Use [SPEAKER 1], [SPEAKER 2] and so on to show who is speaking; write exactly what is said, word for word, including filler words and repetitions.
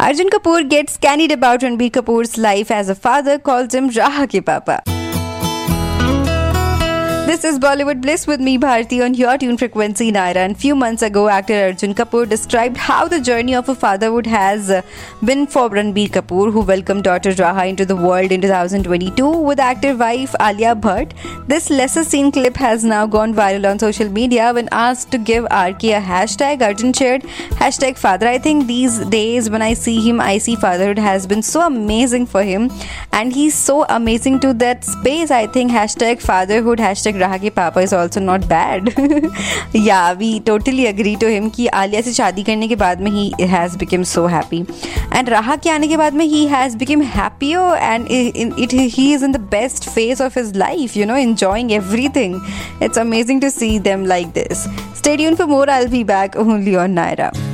[SPEAKER 1] Arjun Kapoor gets candid about Ranbir Kapoor's life as a father, calls him Raha ke Papa. This is Bollywood Bliss with me, Bharti, on your tune frequency, Naira. And few months ago, actor Arjun Kapoor described how the journey of a fatherhood has been for Ranbir Kapoor, who welcomed daughter Raha into the world in twenty twenty-two with active wife Alia Bhatt. This lesser seen clip has now gone viral on social media. When asked to give R K a hashtag, Arjun shared hashtag father. I think these days when I see him, I see fatherhood has been so amazing for him, and he's so amazing to that space. I think hashtag fatherhood, hashtag Raha ke Papa is also not bad. Yeah, we totally agree to him कि आलिया से शादी करने के बाद में he has become so happy, and Raha के आने के बाद में he has become happier, and it, it, he is in the best phase of his life, you know, enjoying everything. It's amazing to see them like this. Stay tuned for more. I'll be back only on Naira.